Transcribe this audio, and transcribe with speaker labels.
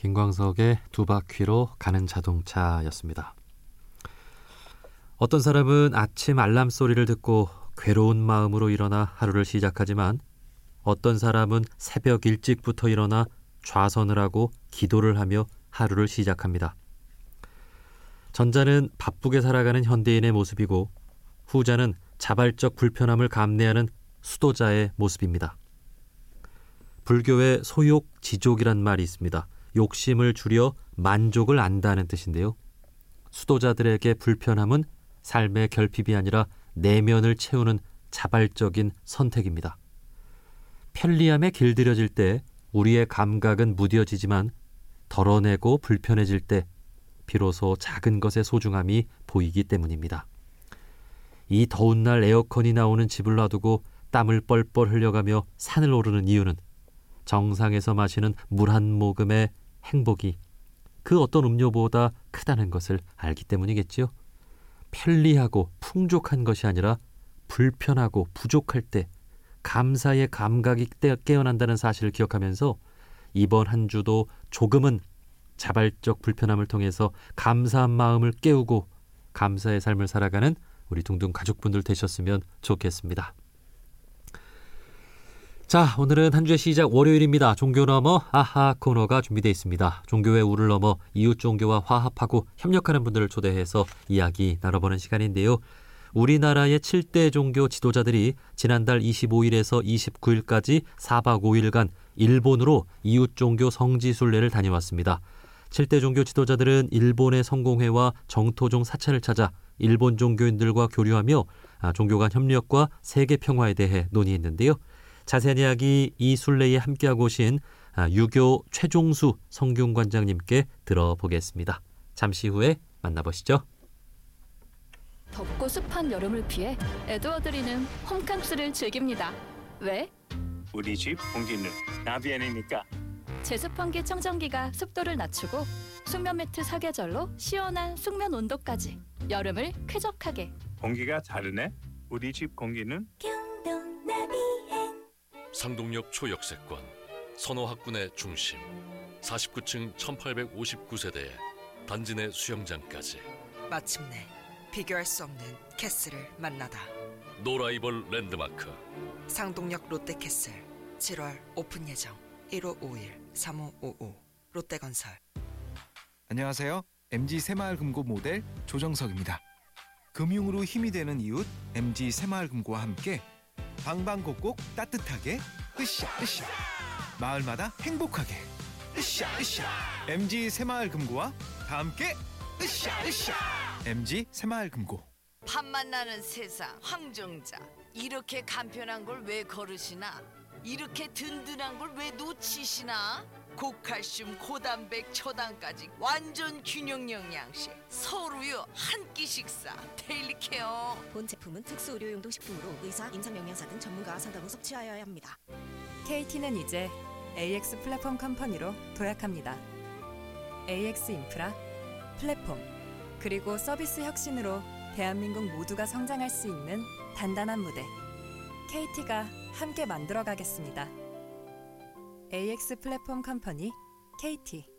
Speaker 1: 김광석의 두 바퀴로 가는 자동차였습니다. 어떤 사람은 아침 알람 소리를 듣고 괴로운 마음으로 일어나 하루를 시작하지만 어떤 사람은 새벽 일찍부터 일어나 좌선을 하고 기도를 하며 하루를 시작합니다. 전자는 바쁘게 살아가는 현대인의 모습이고 후자는 자발적 불편함을 감내하는 수도자의 모습입니다. 불교에 소욕지족이란 말이 있습니다. 욕심을 줄여 만족을 안다는 뜻인데요. 수도자들에게 불편함은 삶의 결핍이 아니라 내면을 채우는 자발적인 선택입니다. 편리함에 길들여질 때 우리의 감각은 무뎌지지만 덜어내고 불편해질 때 비로소 작은 것의 소중함이 보이기 때문입니다. 이 더운 날 에어컨이 나오는 집을 놔두고 땀을 뻘뻘 흘려가며 산을 오르는 이유는 정상에서 마시는 물 한 모금의 행복이 그 어떤 음료보다 크다는 것을 알기 때문이겠지요. 편리하고 풍족한 것이 아니라 불편하고 부족할 때 감사의 감각이 깨어난다는 사실을 기억하면서 이번 한 주도 조금은 자발적 불편함을 통해서 감사한 마음을 깨우고 감사의 삶을 살아가는 우리 둥둥 가족분들 되셨으면 좋겠습니다. 자, 오늘은 한 주의 시작 월요일입니다. 종교 넘어 아하 코너가 준비되어 있습니다. 종교의 우를 넘어 이웃 종교와 화합하고 협력하는 분들을 초대해서 이야기 나눠보는 시간인데요. 우리나라의 7대 종교 지도자들이 지난달 25일에서 29일까지 4박 5일간 일본으로 이웃 종교 성지순례를 다녀왔습니다. 7대 종교 지도자들은 일본의 성공회와 정토종 사찰을 찾아 일본 종교인들과 교류하며 종교 간 협력과 세계 평화에 대해 논의했는데요. 자세한 이야기 이 순례에 함께하고 오신 유교 최종수 성균관장님께 들어보겠습니다. 잠시 후에 만나보시죠.
Speaker 2: 덥고 습한 여름을 피해 에드워드리는 홈캉스를 즐깁니다. 왜?
Speaker 3: 우리 집 공기는 나비엔이니까.
Speaker 2: 제습 환기 청정기가 습도를 낮추고 숙면 매트 사계절로 시원한 숙면 온도까지 여름을 쾌적하게.
Speaker 3: 공기가 다르네. 우리 집 공기는
Speaker 4: 경동 나비엔.
Speaker 5: 상동역 초역세권 선호학군의 중심 49층 1859세대에 단지 내 수영장까지
Speaker 6: 마침내 비교할 수 없는 캐슬을 만나다.
Speaker 5: 노라이벌 랜드마크
Speaker 6: 상동역 롯데캐슬 7월 오픈 예정. 1551-3555 롯데건설.
Speaker 7: 안녕하세요. MG 새마을금고 모델 조정석입니다. 금융으로 힘이 되는 이웃 MG 새마을금고와 함께 방방곡곡 따뜻하게 으쌰으쌰 마을마다 행복하게 으쌰으쌰 MG 새마을금고와 다 함께 으쌰으쌰 MG 새마을금고.
Speaker 8: 밥 만나는 세상 황정자 이렇게 간편한 걸 왜 거르시나? 이렇게 든든한 걸 왜 놓치시나? 고칼슘, 고단백, 초당까지 완전 균형 영양식 서울우유 한 끼 식사 데일리 케어.
Speaker 9: 본 제품은 특수 의료용도 식품으로 의사, 임상영양사 등 전문가와 상담 후 섭취하여야 합니다.
Speaker 10: KT는 이제 AX 플랫폼 컴퍼니로 도약합니다. AX 인프라, 플랫폼, 그리고 서비스 혁신으로 대한민국 모두가 성장할 수 있는 단단한 무대 KT가 함께 만들어가겠습니다. AX 플랫폼 컴퍼니 KT.